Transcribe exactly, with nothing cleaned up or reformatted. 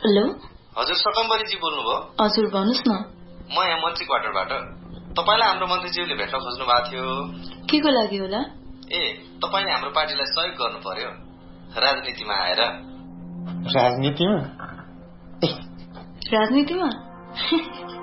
Hello हजुर सकम्बरीजी बोल्नुभयो? हजुर भन्नुस् न। म यहाँ मन्त्री क्वार्टरबाट। तपाईलाई हाम्रो मन्त्रीज्यूले भेट्न खोज्नु भएको थियो। के को लागि होला? ए तपाईले हाम्रो पार्टीलाई सहयोग गर्नु पर्यो राजनीतिमा आएर। राजनीतिमा? राजनीतिमा?